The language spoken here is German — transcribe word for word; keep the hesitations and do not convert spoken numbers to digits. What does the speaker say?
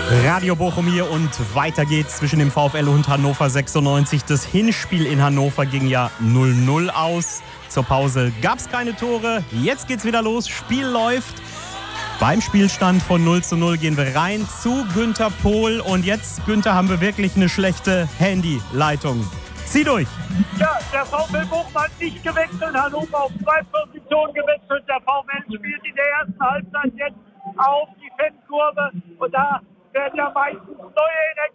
Radio Bochum hier und weiter geht's zwischen dem VfL und Hannover sechsundneunzig. Das Hinspiel in Hannover ging ja null null aus. Zur Pause gab's keine Tore. Jetzt geht's wieder los. Spiel läuft. Beim Spielstand von null zu null gehen wir rein zu Günther Pohl. Und jetzt, Günther, haben wir wirklich eine schlechte Handyleitung. Zieh durch. Ja, der VfL Bochum hat nicht gewechselt. Hannover auf zwei Positionen gewechselt. Der VfL spielt in der ersten Halbzeit jetzt auf die Fankurve. Und da werden ja meistens neue